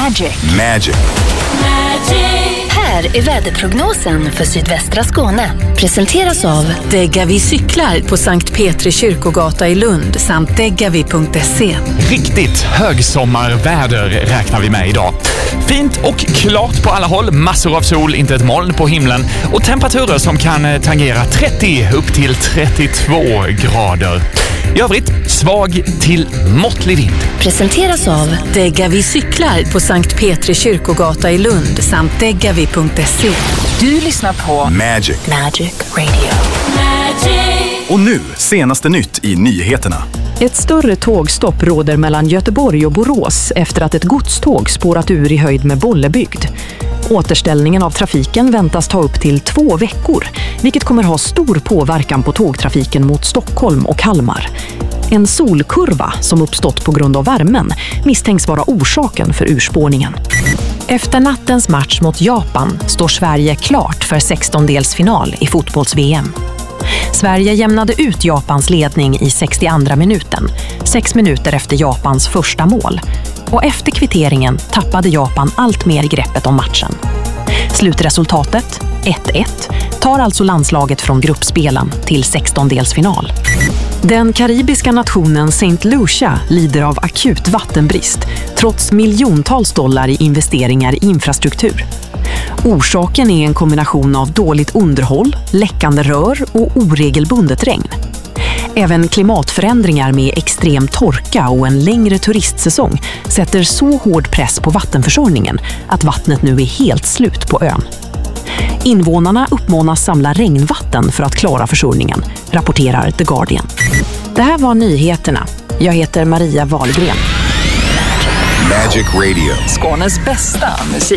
Magic. Här är väderprognosen för sydvästra Skåne. Presenteras av Degavi cyklar på Sankt Petri kyrkogata i Lund samt degavi.se. Riktigt högsommarväder räknar vi med idag. Fint och klart på alla håll, massor av sol, inte ett moln på himlen och temperaturer som kan tangera 30 upp till 32 grader. I övrigt svag till måttlig vind. Presenteras av Degavi cyklar på Sankt Petri kyrkogata i Lund samt degavi.se. Du lyssnar på Magic Radio. Och nu, senaste nytt i nyheterna. Ett större tågstopp råder mellan Göteborg och Borås efter att ett godståg spårat ur i höjd med Bollebygd. Återställningen av trafiken väntas ta upp till 2 veckor, vilket kommer ha stor påverkan på tågtrafiken mot Stockholm och Kalmar. En solkurva som uppstått på grund av värmen misstänks vara orsaken för urspårningen. Efter nattens match mot Japan står Sverige klart för 16-delsfinal i fotbolls-VM. Sverige jämnade ut Japans ledning i 62:a minuten, 6 minuter efter Japans första mål. Och efter kvitteringen tappade Japan allt mer greppet om matchen. Slutresultatet, 1-1, tar alltså landslaget från gruppspelen till 16-delsfinal. Den karibiska nationen Saint Lucia lider av akut vattenbrist trots miljontals dollar i investeringar i infrastruktur. Orsaken är en kombination av dåligt underhåll, läckande rör och oregelbundet regn. Även klimatförändringar med extrem torka och en längre turistsäsong sätter så hård press på vattenförsörjningen att vattnet nu är helt slut på ön. Invånarna uppmanas samla regnvatten för att klara försörjningen, rapporterar The Guardian. Det här var nyheterna. Jag heter Maria Wahlgren. Magic Radio. Skånes bästa musik.